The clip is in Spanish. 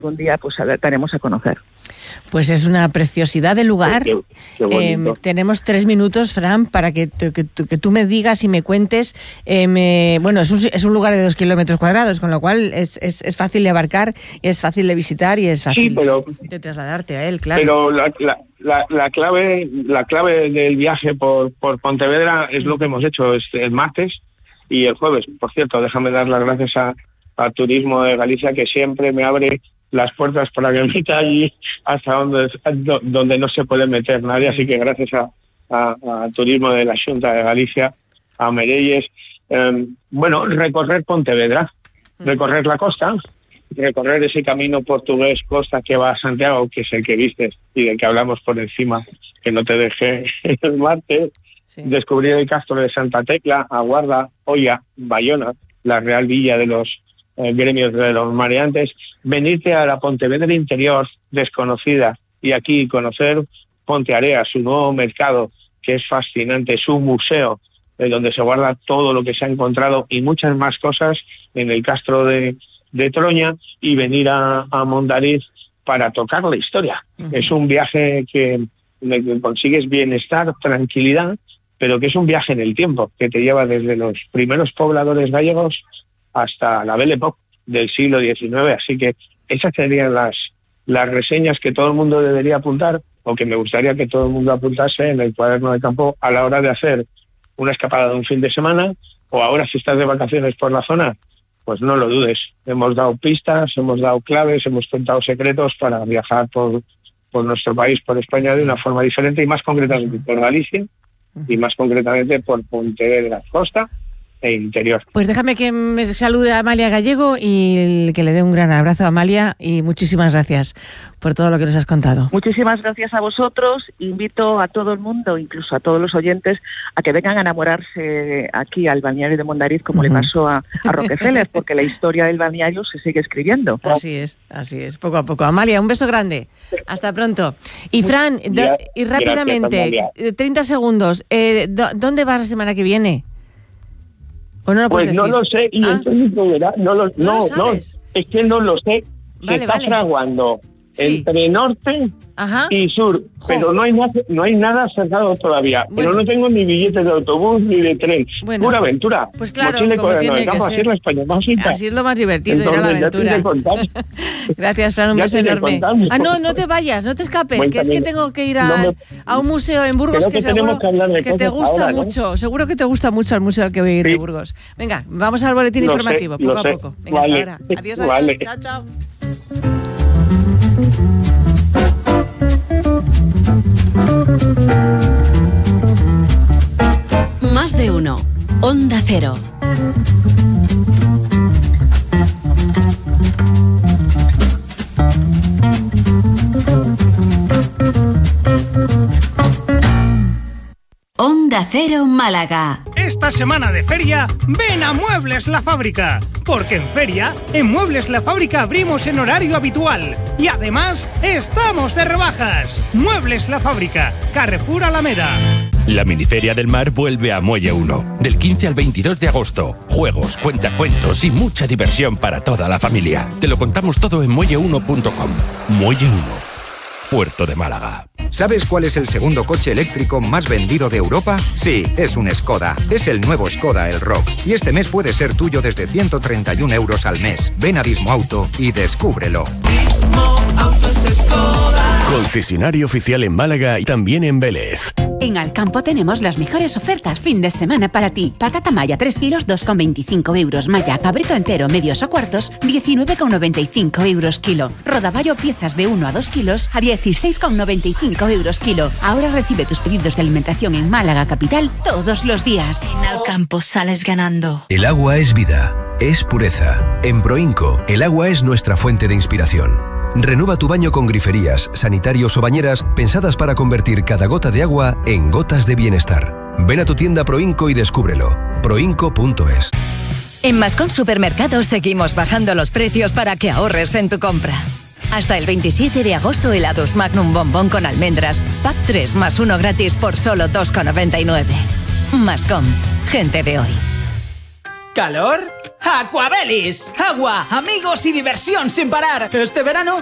algún día pues daremos a conocer. Pues es una preciosidad de lugar. Qué tenemos 3 minutos, Fran, para que tú me digas y me cuentes. Bueno, es un lugar de 2 kilómetros cuadrados, con lo cual es fácil de abarcar, y es fácil de visitar y es fácil de trasladarte a él, claro. Pero la clave del viaje por Pontevedra es lo que hemos hecho el martes y el jueves. Por cierto, déjame dar las gracias a Turismo de Galicia, que siempre me abre las puertas para que meta allí hasta donde no se puede meter nadie. Así que gracias a Turismo de la Xunta de Galicia, a Merelles. Recorrer Pontevedra, recorrer la costa, recorrer ese camino portugués costa que va a Santiago, que es el que vistes y del que hablamos por encima, que no te dejé el martes. Sí. Descubrir el castro de Santa Tecla, Aguarda, Oia, Bayona, la Real Villa de los gremios de los mareantes, venirte a la Pontevedra interior desconocida y aquí conocer Pontearea, su nuevo mercado que es fascinante, su museo donde se guarda todo lo que se ha encontrado y muchas más cosas en el castro de Troña, y venir a Mondariz para tocar la historia. Uh-huh. Es un viaje que consigues bienestar, tranquilidad, pero que es un viaje en el tiempo, que te lleva desde los primeros pobladores gallegos hasta la Belle Époque del siglo XIX. Así que esas serían las reseñas que todo el mundo debería apuntar, o que me gustaría que todo el mundo apuntase en el cuaderno de campo a la hora de hacer una escapada de un fin de semana, o ahora si estás de vacaciones por la zona, pues no lo dudes. Hemos dado pistas, hemos dado claves, hemos contado secretos para viajar por nuestro país, por España, de una forma diferente, y más concretamente por Galicia, y más concretamente por Pontevedra, costa e interior. Pues déjame que me salude a Amalia Gallego y que le dé un gran abrazo a Amalia, y muchísimas gracias por todo lo que nos has contado. Muchísimas gracias a vosotros. Invito a todo el mundo, incluso a todos los oyentes, a que vengan a enamorarse aquí al balneario de Mondariz, como le pasó a Rockefeller, porque la historia del balneario se sigue escribiendo. Así es, poco a poco. Amalia, un beso grande. Hasta pronto. Y Fran, y rápidamente, 30 segundos, ¿dónde vas la semana que viene? ¿O no lo puedes decir? No lo sé, y entonces no, es que no lo sé. Se está fraguando entre norte y sur, pero no hay nada cerrado todavía. Bueno. Pero no tengo ni billetes de autobús ni de tren. Bueno, pura aventura. Pues claro, como tiene que ser. Así es lo más divertido, entonces, ir a la aventura. Gracias, Fran, un beso enorme. No te vayas, no te escapes, que es que tengo que ir a un museo en Burgos que seguro que te gusta ahora, mucho. ¿No? Seguro que te gusta mucho el museo al que voy a ir de Burgos. Venga, vamos al boletín informativo, poco a poco. Venga, hasta ahora. Adiós. Chao. Más de uno. Onda Cero. Onda Cero Málaga. Esta semana de feria, ven a Muebles La Fábrica, porque en feria, en Muebles La Fábrica abrimos en horario habitual y además estamos de rebajas. Muebles La Fábrica, Carrefour Alameda. La miniferia del mar vuelve a Muelle 1, del 15 al 22 de agosto. Juegos, cuentacuentos y mucha diversión para toda la familia. Te lo contamos todo en muelle1.com. Muelle 1, Puerto de Málaga. ¿Sabes cuál es el segundo coche eléctrico más vendido de Europa? Sí, es un Skoda. Es el nuevo Skoda Elroq. Y este mes puede ser tuyo desde 131 euros al mes. Ven a Dismo Auto y descúbrelo. Dismo Autos Skoda. Concesionario oficial en Málaga y también en Vélez. En Alcampo tenemos las mejores ofertas fin de semana para ti. Patata maya 3 kilos, 2,25 euros. Maya cabrito entero, medios o cuartos, 19,95 euros kilo. Rodaballo piezas de 1 a 2 kilos a 16,95 euros kilo. Ahora recibe tus pedidos de alimentación en Málaga capital todos los días. En Alcampo sales ganando. El agua es vida, es pureza. En Proinco, el agua es nuestra fuente de inspiración. Renueva tu baño con griferías, sanitarios o bañeras pensadas para convertir cada gota de agua en gotas de bienestar. Ven a tu tienda Proinco y descúbrelo. Proinco.es. En Mascón Supermercados seguimos bajando los precios para que ahorres en tu compra. Hasta el 27 de agosto, helados Magnum Bombón con almendras, pack 3 más 1 gratis por solo 2,99. Mascón, gente de hoy. ¿Calor? Aquabelis. Agua, amigos y diversión sin parar. Este verano